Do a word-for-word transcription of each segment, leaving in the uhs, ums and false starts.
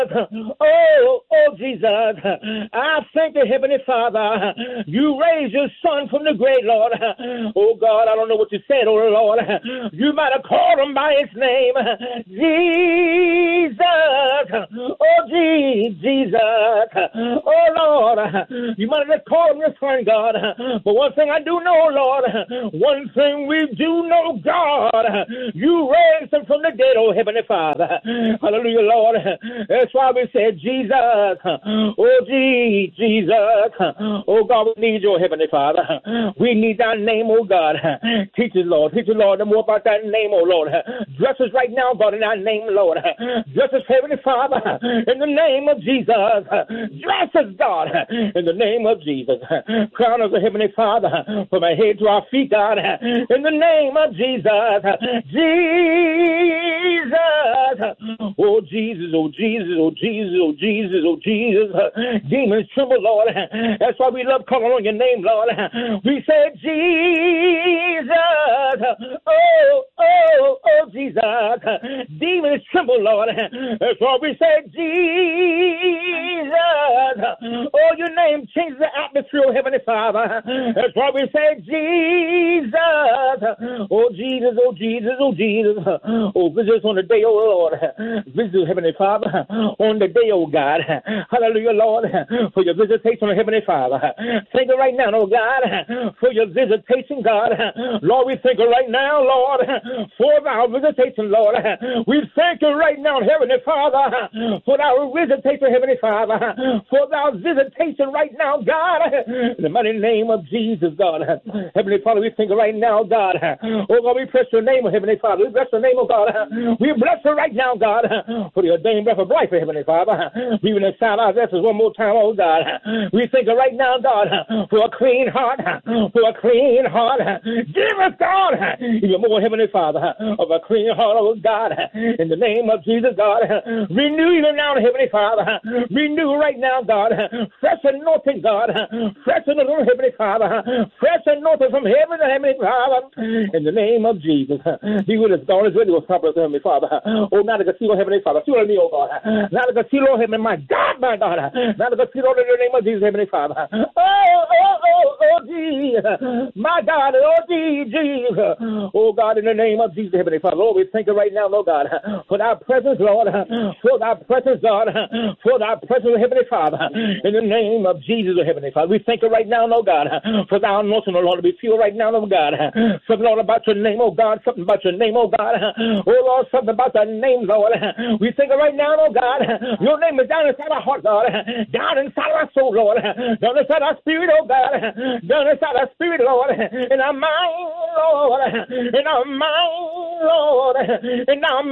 Oh, oh, Jesus. I thank you, Heavenly Father. You raised your son from the grave, Lord. Oh, God, I don't know what you said, oh, Lord. You might have called him by his name. Jesus. Oh, Jesus. Oh, Lord. You might have called him your son, God. But one thing I do know, Lord, one thing we do know, God, you raised him from the dead, oh, Heavenly Father. Hallelujah, Lord. That's why we said, Jesus. Oh, gee, Jesus. Oh, God, we need your Heavenly Father. We need thy name, oh, God. Teach us, Lord. Teach us, Lord, more about thy name, oh, Lord. Dress us right now, God, in thy name, Lord. Dress us, Heavenly Father, in the name of Jesus. Dress us, God, in the name of Jesus. Crown us, Heavenly Father, from our head to our feet, God, in the name of Jesus. Jesus. Oh, Jesus, oh, Jesus, oh, Jesus, oh, Jesus, oh, Jesus. Demons tremble, Lord. That's why we love calling on your name, Lord. We say, Jesus. Oh, oh, oh, Jesus. Demons tremble, Lord. That's why we say, Jesus. Oh, your name changes the atmosphere, oh, Heavenly Father. That's why we say, Jesus. Oh, Jesus, oh, Jesus, oh, Jesus. Oh, visit us on the day, oh, Lord. Visit us, Heavenly Father, on the day, oh, God. Hallelujah, Lord, for your visitation, oh, Heavenly Father. Thank you right now, oh, God, for your visitation, God. Lord, we thank you right now, Lord, for our visitation, Lord. We thank you right now, Heavenly Father, for our visitation, Heavenly Father, for our visitation right now, God, in the mighty name of Jesus, God. Heavenly Father, we thank you right now, God. Oh, God, we bless your name, oh, Heavenly Father. We bless your name, oh, God. We bless you right now, God, for the ordained breath of life, Heavenly Father. Breathing inside our vessels one more time, oh, God. We thank you right now, God, for a clean heart, for a clean heart. Give us, God, even more, Heavenly Father, of a clean heart, oh, God, in the name of Jesus, God. Renew even now, Heavenly Father. Renew right now, God. Fresh anointing, God. Fresh anointing, Heavenly Father. Fresh anointing from heaven, Heavenly Father. In the name of Jesus. Be with us, God. Is ready to stop us, Heavenly Father. Oh, not a casino, Heavenly Father. See what I mean, oh, God. Not a casino, Heavenly, my God, my God. Not a casino in the name of Jesus, Heavenly Father. Oh, oh, oh, oh, Jesus. My God, oh, Jesus. Oh, God, in the name of Jesus, Heavenly Father. Lord, we thank you right now, Lord God, for thy presence, Lord. For thy presence, God. For thy presence, Heavenly Father. In the name of Jesus, Heavenly Father. We thank you right now, Lord God, for thy anointing, Lord. We feel right now, Lord God. Something, Lord, about your name, oh, God. Something about your name, oh, God. Oh, Lord, something about thy name, Lord. We think right now, oh, God. Your name is down inside our heart, God. Down inside our soul, Lord. Down inside our spirit, oh, God. Down inside our spirit, Lord. In our mind, Lord. In our mind, Lord. In our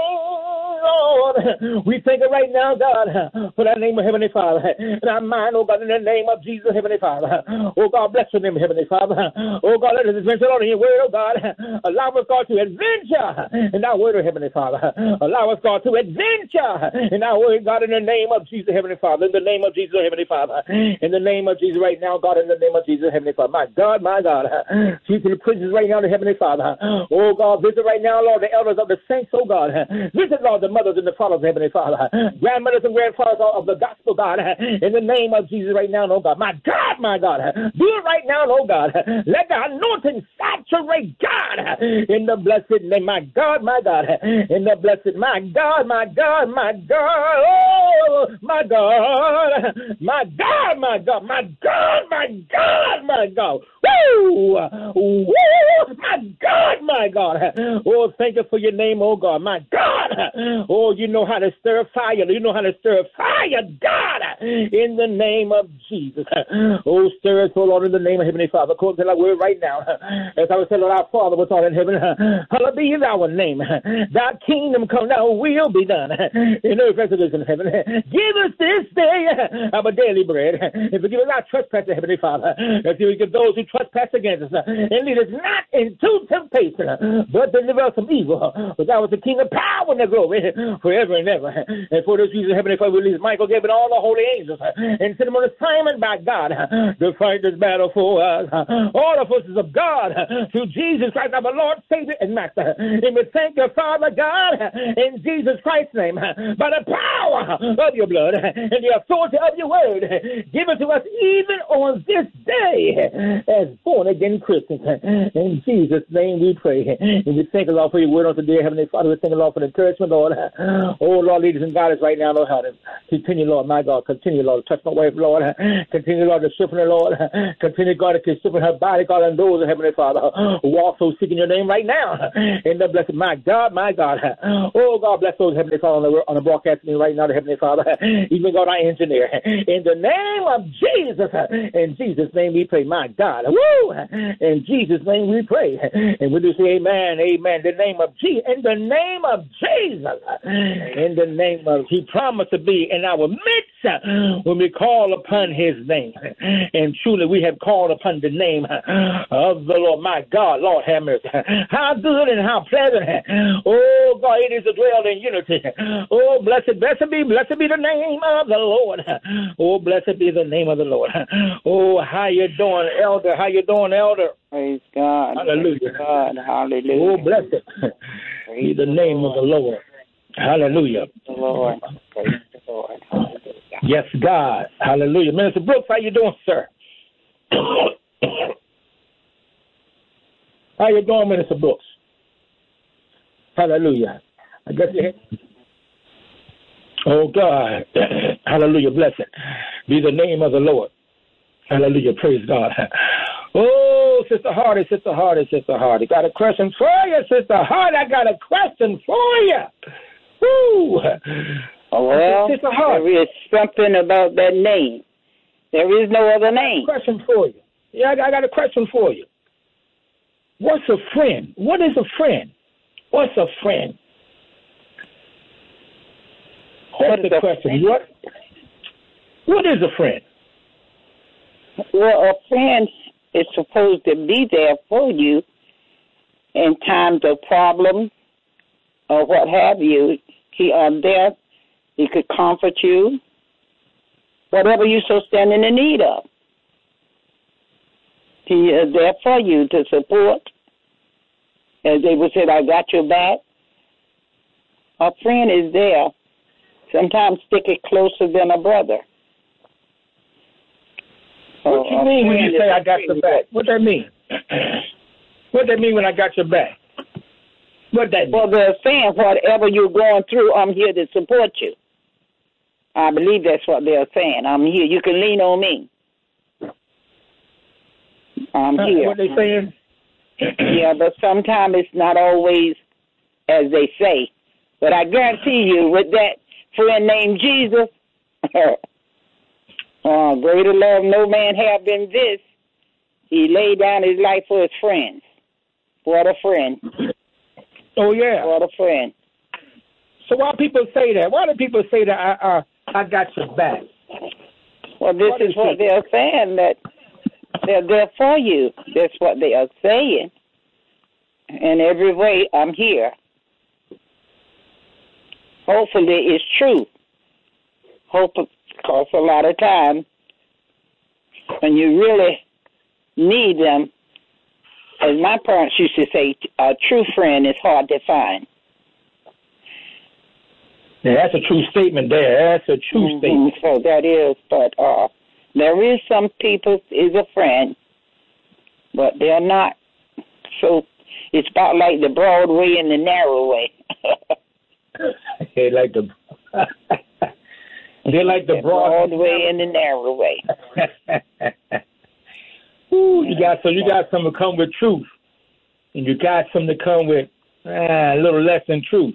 mind, Lord. We thank you right now, God, for that name of Heavenly Father. In our mind, oh, God, in the name of Jesus, Heavenly Father. Oh, God, bless your name, Heavenly Father. Oh, God, let us adventure on in your word, oh, God. Allow us, God, to adventure in our word, oh, Heavenly Father. Allow us, God, to adventure in our word, God, in the name of Jesus, Heavenly Father. In the name of Jesus, Heavenly Father. In the name of Jesus right now, God, in the name of Jesus, Heavenly Father. My God, my God. Chief of the prisons right now, the Heavenly Father. Oh, God, visit right now, Lord, the elders of the saints, oh, God. Visit, Lord, the mothers and the fathers, Heavenly Father. Grandmothers and grandfathers of the gospel, God. In the name of Jesus right now, oh, God. My God, my God. Do it right now, oh, God. Let the anointing saturate, God, in the blessed name. My God, my God. In the blessed, my God, my God, my God. Oh, my God. My God, my God, my God, my God, my God. Woo! Woo! My God, my God. Oh, thank you for your name, oh, God. My God. Oh, you know how to stir fire. You know how to stir fire, God, in the name of Jesus. Oh, stir us, oh, Lord, in the name of Heavenly Father. According to thy word right now, as I was telling our Father which art in heaven, hallowed be thy name. Thy kingdom come, thy will be done in earth as it is in heaven. Give us this day our daily bread, and forgive us our trespasses, Heavenly Father, and forgive those who trespass against us, and lead us not into temptation, but deliver us from evil. For thou art the King of power and the glory forever and ever. And for this reason, Heavenly Father, we release Michael, Gabriel, and all the holy angels, and send them on assignment by God to fight this battle for us. All the forces of God, through Jesus Christ, our Lord, Savior, and Master. And we thank you, Father God, in Jesus Christ's name, by the power of your blood and the authority of your word, give it to us even on this day as born-again Christians. In Jesus' name we pray. And we thank you, Lord, for your word on today, Heavenly Father. We thank you, Lord, for the encouragement, Lord. Oh, Lord, leaders and guiders right now, Lord, how to continue, Lord, my God, continue, Lord, to touch my wife, Lord. Continue, Lord, to strengthen her, Lord. Continue, God, to strengthen her body, God, and those, Heavenly Father, who also seeking your name right now. In the blessed, my God, my God. Oh, God, bless those, Heavenly Father, on the, on the broadcast right now, the Heavenly Father. Even God, our engineer. In the name of Jesus. In Jesus' name we pray, my God. Woo! In Jesus' name we pray. And we do say amen, amen. In the name of Jesus. In the name of Jesus. In the name of, he promised to be in our midst when we call upon his name. And truly we have called upon the name of the Lord. My God, Lord have mercy. How good and how pleasant. Oh God, it is to dwell in unity. Oh, blessed, blessed be, blessed be the name of the Lord. Oh, blessed be the name of the Lord. Oh, how you doing, Elder? How you doing, Elder? Praise God. Hallelujah. Praise God. Hallelujah. Oh, blessed be the name of the Lord. Hallelujah. Praise the Lord. Praise the Lord. Hallelujah. Yes, God. Hallelujah. Minister Brooks, how you doing, sir? How you doing, Minister Brooks? Hallelujah. I guess you Oh, God. Hallelujah. Blessed be the name of the Lord. Hallelujah. Praise God. Oh, Sister Hardy, Sister Hardy, Sister Hardy. Got a question for you, Sister Hardy. I got a question for you. Woo. Oh, well, Sister Hardy, there is something about that name. There is no other name. I got a question for you. Yeah, I got a question for you. What's a friend? What is a friend? What's a friend? That's the question. What, what is a friend? Well, a friend is supposed to be there for you in times of problem or what have you. He are there. He could comfort you, whatever you so stand in the need of. He is there for you to support. As they would say, I got your back. A friend is there. Sometimes stick it closer than a brother. What do you mean when you say I got your back? What that mean? What that mean when I got your back? What that mean? Well, they're saying whatever you're going through, I'm here to support you. I believe that's what they're saying. I'm here. You can lean on me. I'm uh, here. What they saying? Yeah, but sometimes it's not always as they say. But I guarantee you, with that friend named Jesus, uh, greater love no man have than this. He laid down his life for his friends. What a friend. Oh, yeah. What a friend. So why people say that? Why do people say that I, uh, I got your back? Well, this what is what they're saying, that they're there for you. That's what they are saying. In every way, I'm here. Hopefully it's true. Hope, because a lot of times when you really need them, as my parents used to say, a true friend is hard to find. Yeah, that's a true statement there. That's a true mm-hmm. statement. So that is, but uh, there is some people is a friend, but they're not. So it's about like the broad way and the narrow way. They like the they like the, the broad, broad way and the narrow way. Ooh, you got so you got some to come with truth, and you got some to come with ah, a little less than truth.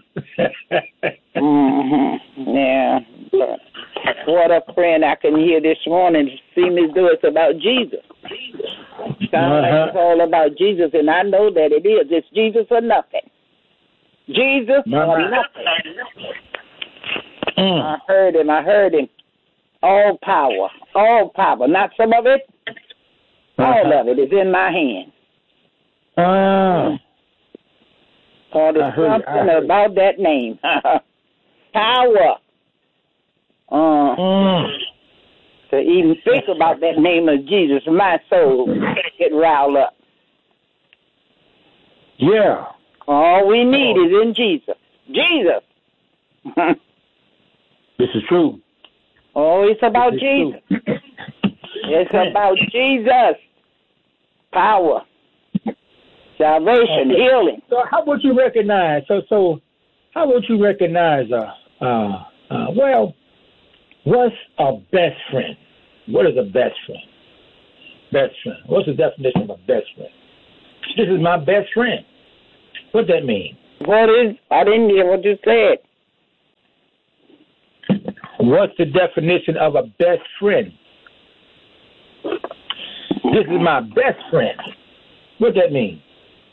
mm-hmm. Yeah, but what a friend I can hear this morning. Seem as though it's about Jesus. Sounds uh-huh. like it's all about Jesus, and I know that it is. It's Jesus or nothing. Jesus or nothing. Mm. I heard him. I heard him. All power, all power, not some of it. All uh-huh. of it is in my hand. Ah. Oh, there's something about that name. Power. Uh, mm. To even think about that name of Jesus, my soul get riled up. Yeah. All we need oh. is in Jesus. Jesus. This is true. Oh, it's about Jesus. It's about Jesus. Power. Salvation, okay. Healing. So how would you recognize, so so how would you recognize, uh, uh, uh, well, what's a best friend? What is a best friend? Best friend. What's the definition of a best friend? This is my best friend. What does that mean? What is, I didn't hear what you said. What's the definition of a best friend? This is my best friend. What does that mean?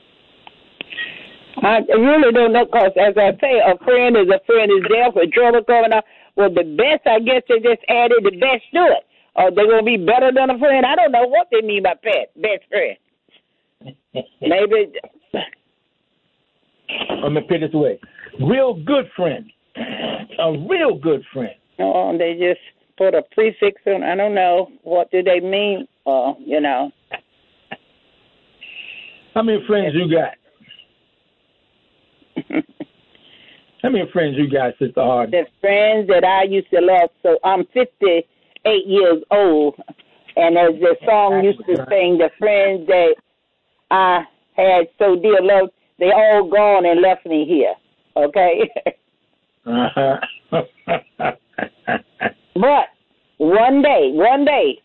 I really don't know, because as I say, a friend is a friend is there for trouble coming up. Well, the best, I guess they just added the best to it. Or they're going to be better than a friend. I don't know what they mean by pet, best friend. Maybe. Let me put it this way. Real good friend. A real good friend. No, they just put a prefix on. I don't know. What do they mean? Uh, you know. How many friends you got? How many friends you got, Sister Harden? The friends that I used to love. So I'm fifty-eight years old, and as the song used to sing, the friends that I had so dear love, they all gone and left me here. Okay. uh-huh. But one day, one day,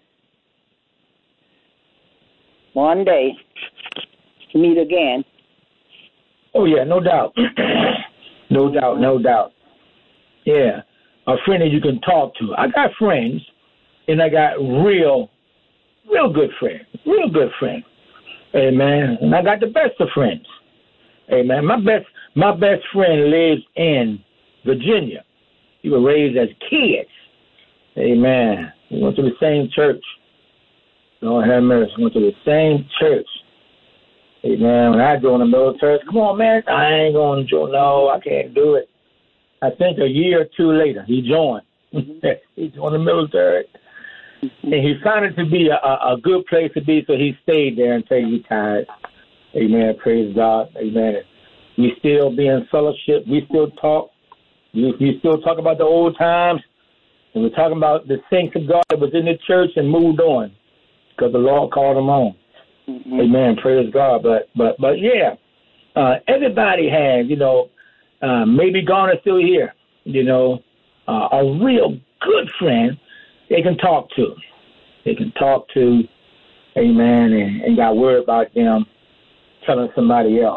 one day, meet again. Oh yeah, no doubt. No doubt, no doubt. Yeah, a friend that you can talk to. I got friends, and I got real, real good friends, real good friends. Amen. And I got the best of friends. Amen. My best, my best friend lives in Virginia. We were raised as kids. Amen. We went to the same church. Lord have mercy. We went to the same church. Hey, man, when I joined the military, come on, man, I ain't going to join. No, I can't do it. I think a year or two later, he joined. He joined the military. And he found it to be a, a good place to be, so he stayed there until he retired. Amen. Praise God. Amen. We still be in fellowship. We still talk. We, we still talk about the old times. And we're talking about the saints of God that was in the church and moved on because the Lord called them on. Mm-hmm. Amen. Praise God. But but but yeah, uh, everybody has, you know, uh, maybe Garner's still here, you know, uh, a real good friend they can talk to. They can talk to, amen, and, and got word about them telling somebody else.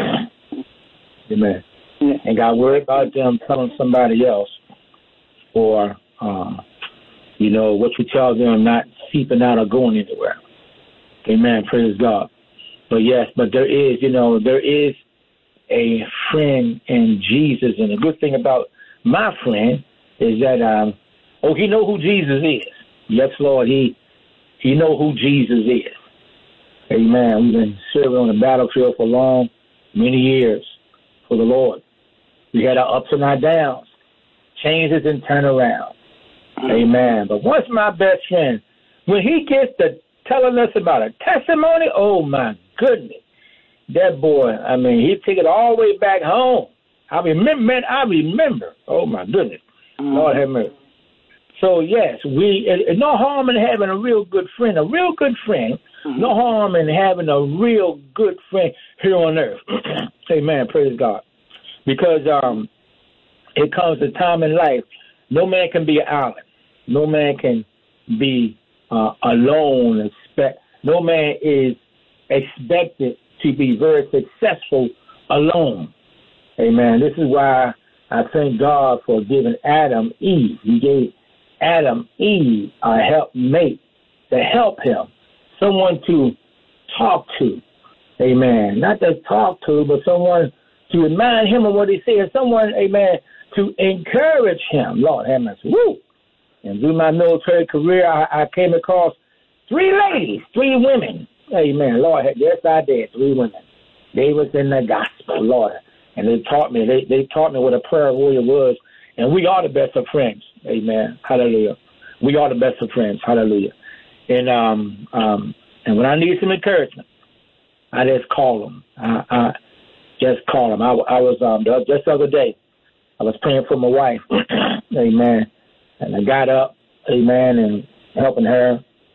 Amen. Yeah. And got word about them telling somebody else, or, uh, you know, what you tell them not seeping out or going anywhere. Amen. Praise God. But yes, but there is, you know, there is a friend in Jesus. And the good thing about my friend is that, um, oh, he know who Jesus is. Yes, Lord, he he know who Jesus is. Amen. We've been serving on the battlefield for long, many years for the Lord. We had our ups and our downs, changes and turnarounds. Amen. But once my best friend, when he gets to telling us about a testimony, oh, my goodness. That boy, I mean, he took it all the way back home. I remember, man, I remember. Oh, my goodness. Mm-hmm. Lord have mercy. So, yes, we it, no harm in having a real good friend, a real good friend. Mm-hmm. No harm in having a real good friend here on earth. Amen. Praise God. Because um, it comes a time in life, no man can be an island. No man can be uh, alone. Expect, no man is expected to be very successful alone. Amen. This is why I thank God for giving Adam Eve. He gave Adam Eve a helpmate to help him, someone to talk to. Amen. Not just talk to, but someone to remind him of what he said. Someone, amen, to encourage him. Lord have mercy. Woo! And through my military career, I, I came across three ladies, three women. Amen. Lord, yes, I did. Three women. They was in the gospel, Lord. And they taught me, they, they taught me what a prayer warrior was. And we are the best of friends. Amen. Hallelujah. We are the best of friends. Hallelujah. And um, um, and when I need some encouragement, I just call them. I, I just call them. I, I was, um, just the other day, I was praying for my wife. Amen. And I got up, amen, and helping her.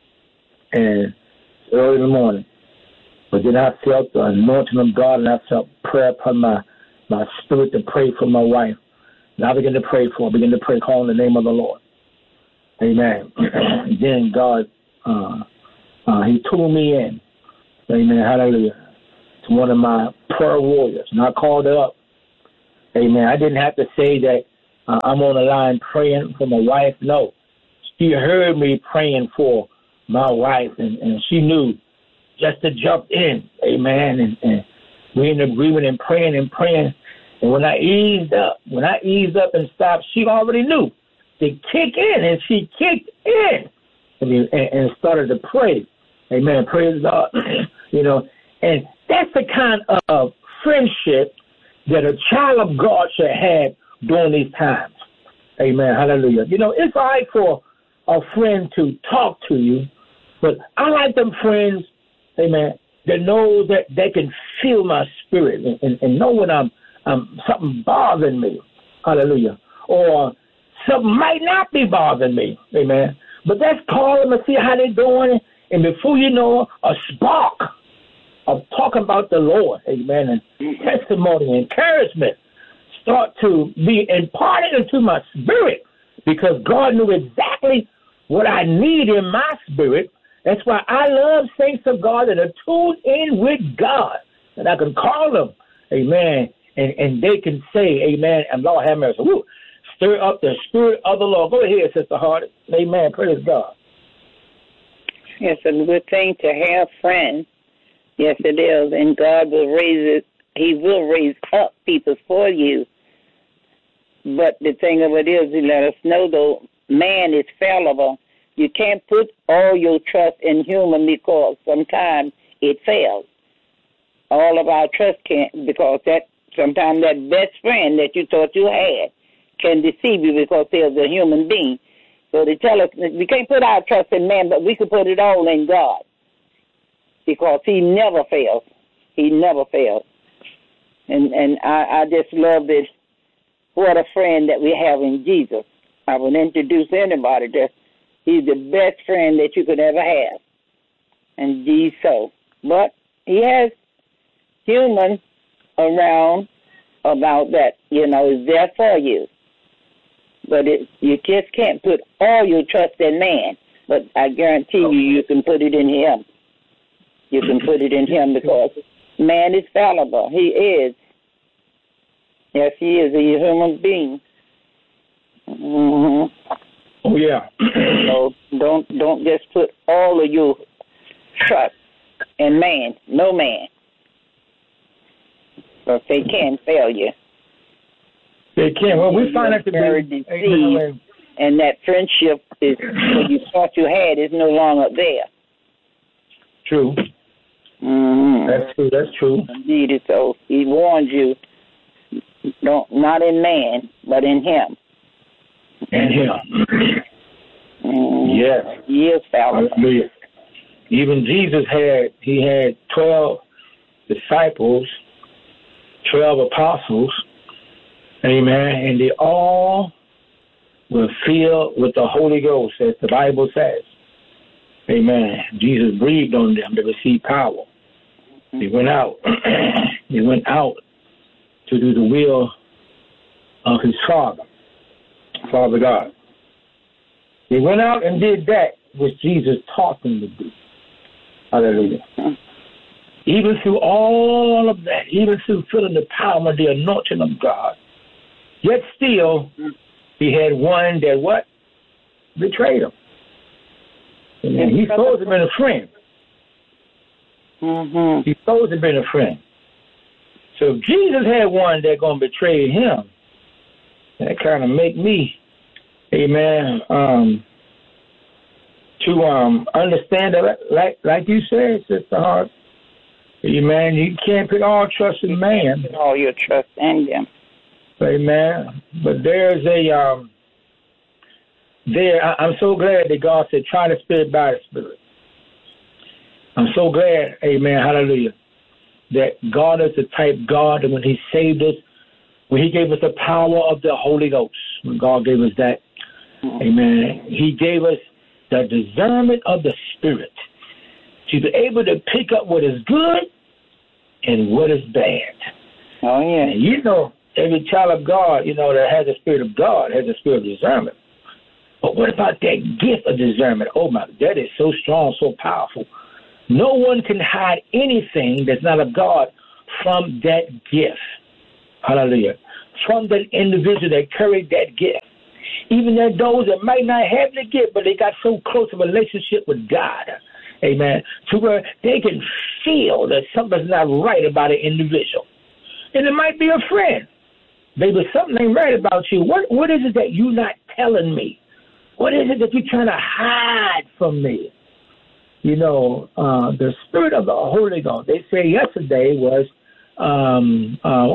And early in the morning. But then I felt the anointing of God, and I felt prayer upon my, my spirit to pray for my wife. And I began to pray for her, began to pray, calling the name of the Lord. Amen. And then God, uh, uh, he told me in, amen, hallelujah, to one of my prayer warriors. And I called her up. Amen. I didn't have to say that uh, I'm on the line praying for my wife. No. She heard me praying for my wife, and, and she knew just to jump in. Amen. And, and we're in agreement and praying and praying. And when I eased up, when I eased up and stopped, she already knew to kick in, and she kicked in and, and, and started to pray. Amen. Praise God. You know, and that's the kind of friendship that a child of God should have during these times. Amen. Hallelujah. You know, it's all right for a friend to talk to you, but I like them friends, amen, that know that they can feel my spirit and, and, and know when I'm, I'm something bothering me. Hallelujah. Or something might not be bothering me. Amen. But let's call them and see how they're doing. And before you know, a spark of talking about the Lord, amen, and testimony and encouragement start to be imparted into my spirit, because God knew exactly what I need in my spirit. That's why I love saints of God that are tuned in with God, and I can call them, amen, and, and they can say, amen, and Lord have mercy. Woo. Stir up the spirit of the Lord. Go ahead, Sister Hardy. Amen. Praise God. It's a good thing to have friends. Yes, it is. And God will raise it. He will raise up people for you. But the thing of it is, he let us know, though, man is fallible. You can't put all your trust in human, because sometimes it fails. All of our trust can't, because that sometimes that best friend that you thought you had can deceive you, because they're a human being. So they tell us we can't put our trust in man, but we can put it all in God, because he never fails. He never fails. And and I, I just love this. What a friend that we have in Jesus. I would introduce anybody to, he's the best friend that you could ever have. And he's so. But he has humans around about that, you know, is there for you. But it, you just can't put all your trust in man. But I guarantee you, you can put it in him. You can put it in him, because man is fallible. He is. Yes, he is a human being. Mm-hmm. Oh yeah. So don't don't just put all of your trust in man. No man, because they can fail you. They can. Well, we find that to be deceived, and that friendship is what you thought you had is no longer there. True. Mm-hmm. That's true. That's true. Indeed, so he warns you. Don't, not in man, but in him. In him. Mm, yes. He is fallible. Even Jesus had, he had twelve disciples, twelve apostles, amen, and they all were filled with the Holy Ghost, as the Bible says. Amen. Jesus breathed on them to receive power. They went out. They went out to do the will of his Father, Father God. They went out and did that which Jesus taught them to do. Hallelujah. Even through all of that, even through feeling the power of the anointing of God, yet still he had one that what? Betrayed him. And he's supposed to have been a friend. Mm-hmm. He's supposed to have been a friend. So if Jesus had one that's going to betray him, that kind of make me amen, um, to um, understand that, like like you said, Sister Hart, amen, you can't put all trust in man. All your trust in him. Amen. But there's a, um, there, I, I'm so glad that God said, try the spirit by the spirit. I'm so glad, amen, hallelujah, that God is the type God that when he saved us, when he gave us the power of the Holy Ghost, when God gave us that, amen, he gave us the discernment of the Spirit to be able to pick up what is good and what is bad. Oh, yeah. And you know, every child of God, you know, that has the Spirit of God has the Spirit of discernment. But what about that gift of discernment? Oh, my, that is so strong, so powerful. No one can hide anything that's not of God from that gift. Hallelujah. From that individual that carried that gift. Even that those that might not have the gift, but they got so close a relationship with God. Amen. To where they can feel that something's not right about an individual. And it might be a friend. Baby, something ain't right about you. What What is it that you're not telling me? What is it that you're trying to hide from me? You know, uh, the Spirit of the Holy Ghost, they say yesterday was, um, uh,